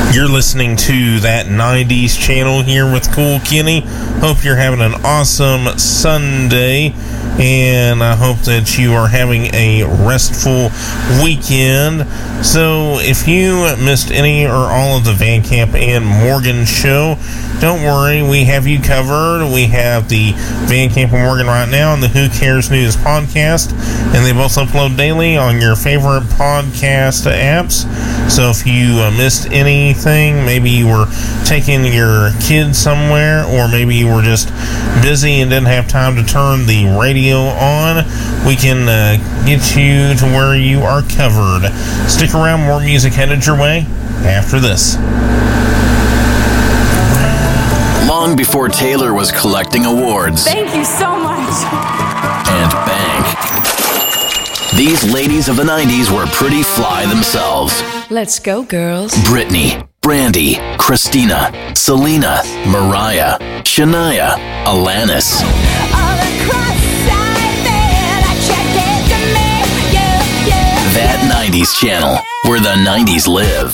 You're listening to That 90s Channel here with Cool Kenny. Hope you're having an awesome Sunday, and I hope that you are having a restful weekend. So if you missed any or all of the Van Camp and Morgan show, don't worry, we have you covered. We have the Van Camp and Morgan right now and the Who Cares News podcast, and they both upload daily on your favorite podcast apps. So if you missed anything, maybe you were taking your kids somewhere, or maybe you were just busy and didn't have time to turn the radio on, we can get you to where you are covered. Stick around, more music headed your way after this. Long before Taylor was collecting awards. Thank you so much. And bank. These ladies of the 90s were pretty fly themselves. Let's go, girls. Britney, Brandy, Christina, Selena, Mariah, Shania, Alanis. That 90s channel, where the 90s live.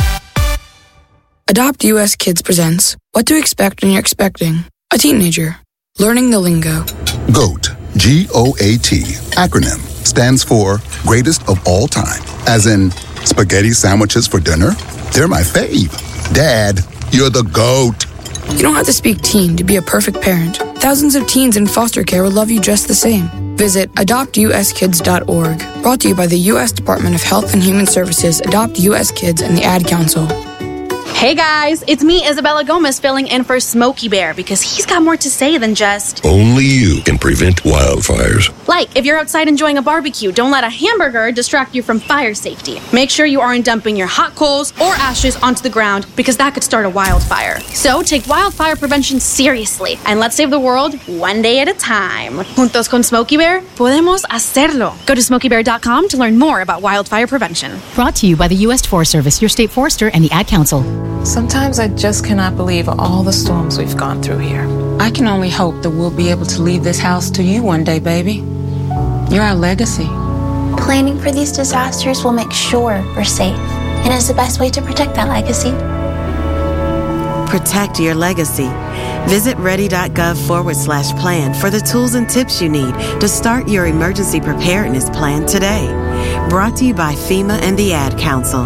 Adopt US Kids presents What to Expect When You're Expecting a Teenager. Learning the lingo. GOAT, G-O-A-T, acronym, stands for Greatest of All Time. As in, spaghetti sandwiches for dinner? They're my fave. Dad, you're the GOAT. You don't have to speak teen to be a perfect parent. Thousands of teens in foster care will love you just the same. Visit adoptuskids.org. Brought to you by the U.S. Department of Health and Human Services, Adopt U.S. Kids, and the Ad Council. Hey guys, it's me, Isabella Gomez, filling in for Smokey Bear because he's got more to say than just... Only you can prevent wildfires. Like, if you're outside enjoying a barbecue, don't let a hamburger distract you from fire safety. Make sure you aren't dumping your hot coals or ashes onto the ground because that could start a wildfire. So take wildfire prevention seriously and let's save the world one day at a time. Juntos con Smokey Bear, podemos hacerlo. Go to smokeybear.com to learn more about wildfire prevention. Brought to you by the U.S. Forest Service, your state forester, and the Ad Council. Sometimes I just cannot believe all the storms we've gone through here. I can only hope that we'll be able to leave this house to you one day, baby. You're our legacy. Planning for these disasters will make sure we're safe, and is the best way to protect that legacy. Protect your legacy. Visit ready.gov/plan for the tools and tips you need to start your emergency preparedness plan today. Brought to you by FEMA and the Ad Council.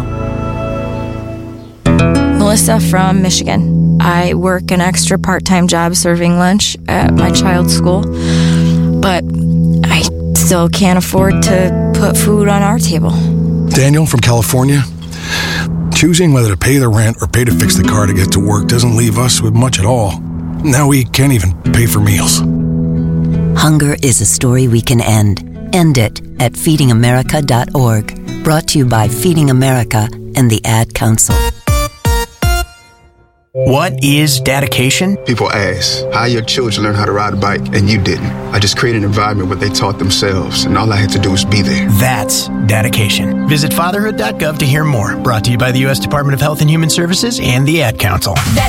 Melissa from Michigan. I work an extra part-time job serving lunch at my child's school, but I still can't afford to put food on our table. Daniel from California. Choosing whether to pay the rent or pay to fix the car to get to work doesn't leave us with much at all. Now we can't even pay for meals. Hunger is a story we can end. End it at feedingamerica.org. Brought to you by Feeding America and the Ad Council. What is dedication? People ask, how your children learn how to ride a bike and you didn't? I just created an environment where they taught themselves, and all I had to do was be there. That's dedication. Visit fatherhood.gov to hear more. Brought to you by the U.S. Department of Health and Human Services and the Ad Council.